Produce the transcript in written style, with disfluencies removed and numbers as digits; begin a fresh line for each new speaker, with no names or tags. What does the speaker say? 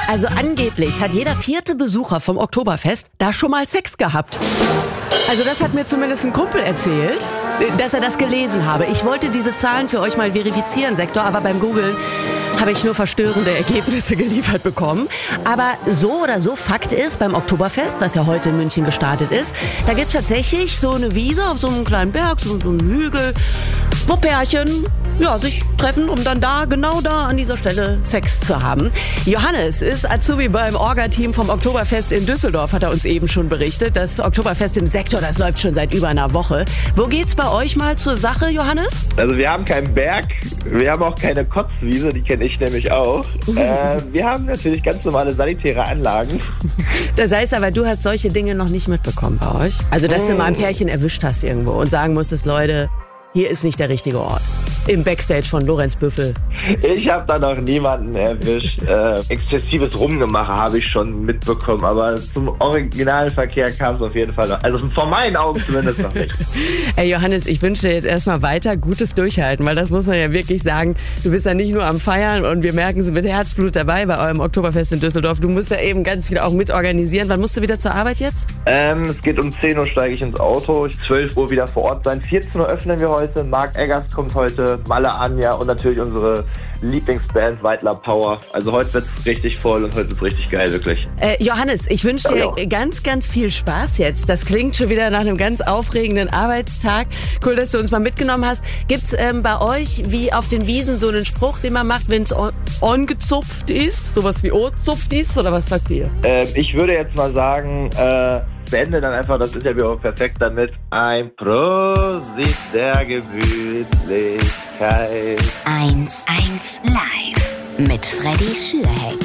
Also angeblich hat jeder 4. Besucher vom Oktoberfest da schon mal Sex gehabt. Also das hat mir zumindest ein Kumpel erzählt, dass er das gelesen habe. Ich wollte diese Zahlen für euch mal verifizieren, Sektor, aber beim Googlen habe ich nur verstörende Ergebnisse geliefert bekommen. Aber so oder so, Fakt ist, beim Oktoberfest, was ja heute in München gestartet ist, da gibt's tatsächlich so eine Wiese auf so einem kleinen Berg, so einen Hügel, wo Pärchen sich treffen, um dann genau da an dieser Stelle Sex zu haben. Johannes ist Azubi beim Orga-Team vom Oktoberfest in Düsseldorf, hat er uns eben schon berichtet. Das Oktoberfest im Sektor, das läuft schon seit über einer Woche. Wo geht's bei euch mal zur Sache, Johannes?
Also wir haben keinen Berg, wir haben auch keine Kotzwiese, die kenne ich nämlich auch. Wir haben natürlich ganz normale sanitäre Anlagen.
Das heißt aber, du hast solche Dinge noch nicht mitbekommen bei euch? Also, dass du mal ein Pärchen erwischt hast irgendwo und sagen musstest, Leute, hier ist nicht der richtige Ort. Im Backstage von Lorenz Büffel.
Ich habe da noch niemanden erwischt. Exzessives Rumgemache habe ich schon mitbekommen, aber zum Originalverkehr kam es auf jeden Fall noch. Also vor meinen Augen zumindest noch nicht.
Ey Johannes, ich wünsche dir jetzt erstmal weiter gutes Durchhalten, weil das muss man ja wirklich sagen. Du bist ja nicht nur am Feiern und wir merken es mit Herzblut dabei bei eurem Oktoberfest in Düsseldorf. Du musst ja eben ganz viel auch mitorganisieren. Wann musst du wieder zur Arbeit jetzt?
Es geht um 10 Uhr steige ich ins Auto, 12 Uhr wieder vor Ort sein. 14 Uhr öffnen wir heute. Marc Eggers kommt heute, Malle Anja und natürlich unsere Lieblingsband Weidler Power. Also heute wird's richtig voll und heute wird's richtig geil, wirklich.
Johannes, ich wünsche dir ganz, ganz viel Spaß jetzt. Das klingt schon wieder nach einem ganz aufregenden Arbeitstag. Cool, dass du uns mal mitgenommen hast. Gibt's bei euch wie auf den Wiesen so einen Spruch, den man macht, wenn es ongezupft ist? Sowas wie O-zupft ist? Oder was sagt ihr?
Ich würde jetzt mal sagen, beende dann einfach das Interview auch perfekt damit. Ein Prosit der Gemütlichkeit.
1 live mit Freddy Schürheck.